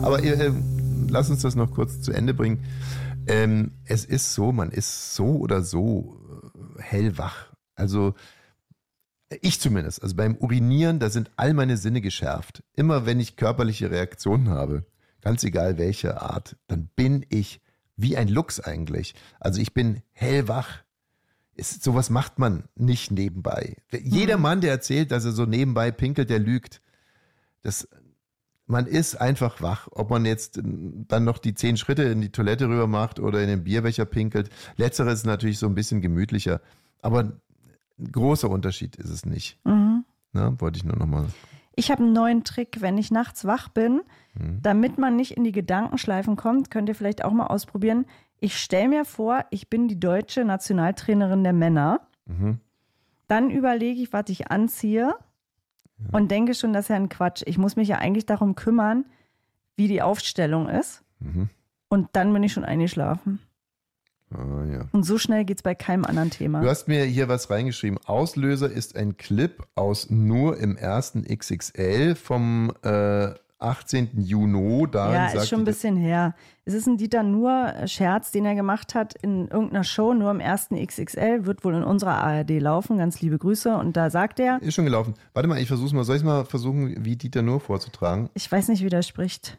Aber lass uns das noch kurz zu Ende bringen. Es ist so, man ist so oder so hellwach. Also ich zumindest. Also beim Urinieren, da sind all meine Sinne geschärft. Immer wenn ich körperliche Reaktionen habe, ganz egal welche Art, dann bin ich wie ein Luchs eigentlich. Also ich bin hellwach. Sowas macht man nicht nebenbei. Jeder Mann, der erzählt, dass er so nebenbei pinkelt, der lügt. Man ist einfach wach. Ob man jetzt dann noch die 10 Schritte in die Toilette rüber macht oder in den Bierbecher pinkelt. Letzteres ist natürlich so ein bisschen gemütlicher. Aber ein großer Unterschied ist es nicht. Wollte ich nur nochmal. Ich habe einen neuen Trick, wenn ich nachts wach bin, damit man nicht in die Gedankenschleifen kommt, könnt ihr vielleicht auch mal ausprobieren. Ich stelle mir vor, ich bin die deutsche Nationaltrainerin der Männer. Dann überlege ich, was ich anziehe und denke schon, das ist ja ein Quatsch. Ich muss mich ja eigentlich darum kümmern, wie die Aufstellung ist. Und dann bin ich schon eingeschlafen. Ja. Und so schnell geht es bei keinem anderen Thema. Du hast mir hier was reingeschrieben. Auslöser ist ein Clip aus Nur im ersten XXL vom 18. Juni. Ja, ist schon ein bisschen her. Es ist ein Dieter Nuhr-Scherz, den er gemacht hat in irgendeiner Show, Nur im ersten XXL, wird wohl in unserer ARD laufen. Ganz liebe Grüße. Und da sagt er... Ist schon gelaufen. Warte mal, ich versuch's mal. Soll ich mal versuchen, wie Dieter Nuhr vorzutragen? Ich weiß nicht, wie der spricht.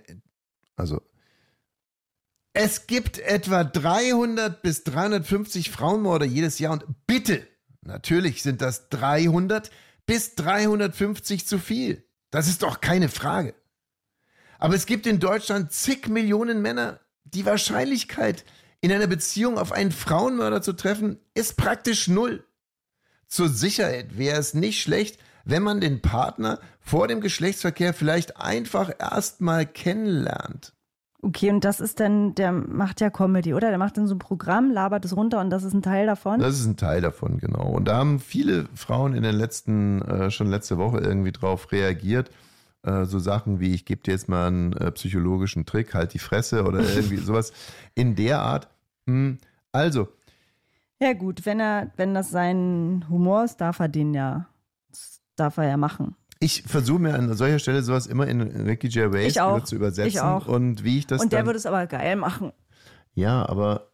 Es gibt etwa 300 bis 350 Frauenmorde jedes Jahr und bitte, natürlich sind das 300 bis 350 zu viel. Das ist doch keine Frage. Aber es gibt in Deutschland zig Millionen Männer. Die Wahrscheinlichkeit, in einer Beziehung auf einen Frauenmörder zu treffen, ist praktisch null. Zur Sicherheit wäre es nicht schlecht, wenn man den Partner vor dem Geschlechtsverkehr vielleicht einfach erstmal kennenlernt. Okay, und das ist dann, der macht ja Comedy, oder? Der macht dann so ein Programm, labert es runter und das ist ein Teil davon? Das ist ein Teil davon, genau. Und da haben viele Frauen in den schon letzte Woche irgendwie drauf reagiert. So Sachen wie, ich gebe dir jetzt mal einen psychologischen Trick, halt die Fresse oder irgendwie sowas in der Art. Also. Ja gut, wenn das sein Humor ist, darf er ja machen. Ich versuche mir an solcher Stelle sowas immer in Ricky Gervais zu übersetzen. Ich auch. Und wie ich das Und der würde es aber geil machen. Ja, aber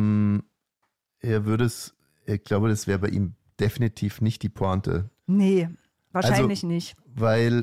ich glaube, das wäre bei ihm definitiv nicht die Pointe. Nee, wahrscheinlich nicht. Weil,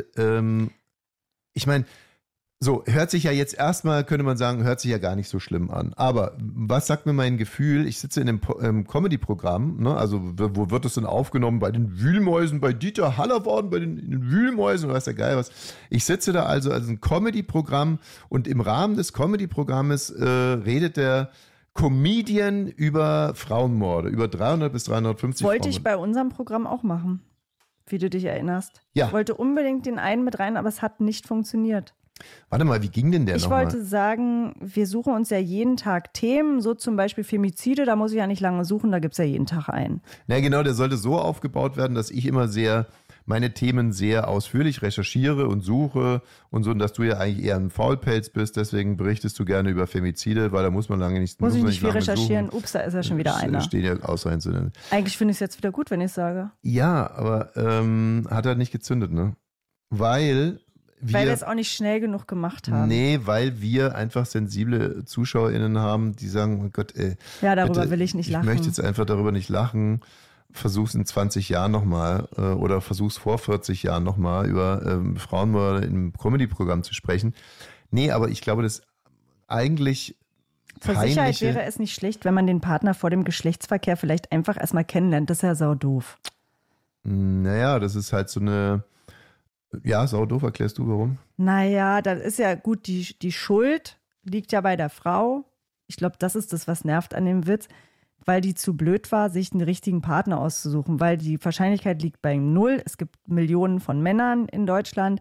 ich meine, so, hört sich ja jetzt erstmal, könnte man sagen, hört sich ja gar nicht so schlimm an. Aber was sagt mir mein Gefühl? Ich sitze in einem Comedy-Programm, ne? Also wo wird das denn aufgenommen? Bei den Wühlmäusen, bei Dieter Hallervorden, bei den Wühlmäusen, weiß der Geil was. Ich sitze da also als ein Comedy-Programm und im Rahmen des Comedy-Programmes redet der Comedian über Frauenmorde, über 300 bis 350 Wollte ich bei unserem Programm auch machen, wie du dich erinnerst. Ja. Ich wollte unbedingt den einen mit rein, aber es hat nicht funktioniert. Warte mal, wie ging denn der nochmal? Ich wollte sagen, wir suchen uns ja jeden Tag Themen, so zum Beispiel Femizide, da muss ich ja nicht lange suchen, da gibt es ja jeden Tag einen. Na genau, der sollte so aufgebaut werden, dass ich immer meine Themen sehr ausführlich recherchiere und suche und so, und dass du ja eigentlich eher ein Faulpelz bist, deswegen berichtest du gerne über Femizide, weil da muss man lange nicht Muss ich nicht viel recherchieren, ups, da ist ja schon wieder einer. Stehen ja Ausreißungen. Eigentlich finde ich es jetzt wieder gut, wenn ich es sage. Ja, aber hat halt nicht gezündet, ne? Weil wir es auch nicht schnell genug gemacht haben. Nee, weil wir einfach sensible ZuschauerInnen haben, die sagen, oh Gott, ja, darüber will ich nicht lachen. Ich möchte jetzt einfach darüber nicht lachen. Versuch's in 20 Jahren nochmal oder versuch's vor 40 Jahren nochmal über Frauenmorde im Comedy-Programm zu sprechen. Nee, aber ich glaube, das eigentlich zur Sicherheit wäre es nicht schlecht, wenn man den Partner vor dem Geschlechtsverkehr vielleicht einfach erstmal kennenlernt. Das ist ja saudoof. Naja, das ist halt so eine... Ja, saudoof, erklärst du warum? Naja, das ist ja gut, die Schuld liegt ja bei der Frau. Ich glaube, das ist das, was nervt an dem Witz, weil die zu blöd war, sich einen richtigen Partner auszusuchen, weil die Wahrscheinlichkeit liegt bei 0. Es gibt Millionen von Männern in Deutschland.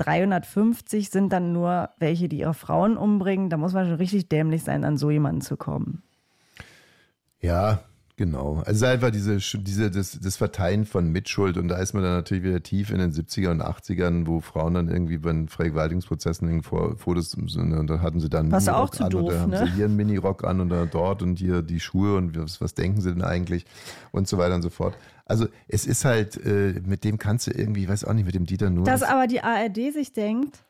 350 sind dann nur welche, die ihre Frauen umbringen. Da muss man schon richtig dämlich sein, an so jemanden zu kommen. Ja, genau. Also es ist einfach das Verteilen von Mitschuld, und da ist man dann natürlich wieder tief in den 70er und 80ern, wo Frauen dann irgendwie bei den Vergewaltigungsprozessen Fotos, und da hatten sie dann einen Minirock an, oder haben sie hier einen Minirock an und dann dort und hier die Schuhe und was denken sie denn eigentlich und so weiter und so fort. Also es ist halt, mit dem kannst du irgendwie, ich weiß auch nicht, mit dem Dieter Nuhr. Dass aber die ARD sich denkt,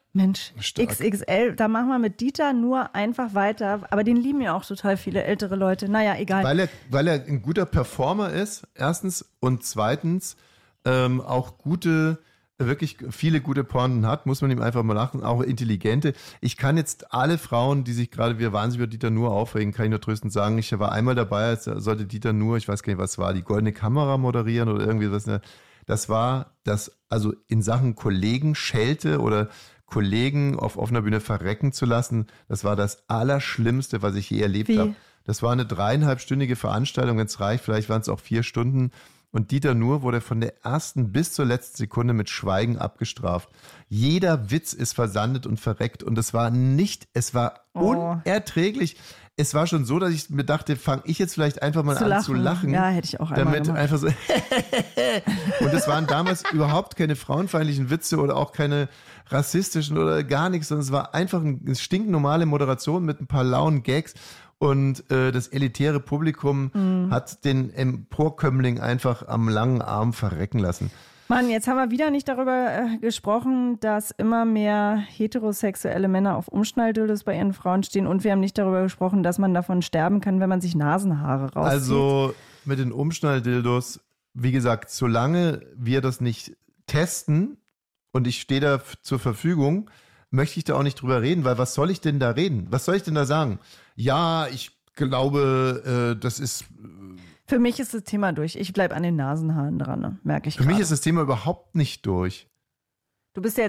Mensch, Stark. XXL, da machen wir mit Dieter Nuhr einfach weiter. Aber den lieben ja auch total viele ältere Leute. Naja, egal. Weil er ein guter Performer ist, erstens. Und zweitens auch wirklich viele gute Pointen hat, muss man ihm einfach mal lachen, auch intelligente. Ich kann jetzt alle Frauen, die sich gerade wieder wahnsinnig über Dieter Nuhr aufregen, kann ich nur tröstend sagen, ich war einmal dabei, als sollte Dieter Nuhr, ich weiß gar nicht, was war, die Goldene Kamera moderieren oder irgendwie was. Das war das, also in Sachen Kollegen-Schelte oder Kollegen auf offener Bühne verrecken zu lassen, das war das Allerschlimmste, was ich je erlebt habe. Das war eine 3,5-stündige Veranstaltung, wenn es reicht, vielleicht waren es auch 4 Stunden. Und Dieter Nuhr wurde von der ersten bis zur letzten Sekunde mit Schweigen abgestraft. Jeder Witz ist versandet und verreckt und es war unerträglich. Es war schon so, dass ich mir dachte, fange ich jetzt vielleicht einfach mal an zu lachen. Ja, hätte ich auch einmal damit gemacht. Einfach so und es waren damals überhaupt keine frauenfeindlichen Witze oder auch keine rassistischen oder gar nichts, sondern es war einfach eine stinknormale Moderation mit ein paar lauen Gags. Und das elitäre Publikum hat den Emporkömmling einfach am langen Arm verrecken lassen. Mann, jetzt haben wir wieder nicht darüber gesprochen, dass immer mehr heterosexuelle Männer auf Umschnalldildos bei ihren Frauen stehen. Und wir haben nicht darüber gesprochen, dass man davon sterben kann, wenn man sich Nasenhaare rauszieht. Also mit den Umschnalldildos, wie gesagt, solange wir das nicht testen und ich stehe da zur Verfügung, möchte ich da auch nicht drüber reden, weil was soll ich denn da reden? Was soll ich denn da sagen? Ja, ich glaube, das ist... Für mich ist das Thema durch. Ich bleibe an den Nasenhaaren dran, ne? Merke ich Für grade. mich ist das Thema überhaupt nicht durch. Du bist ja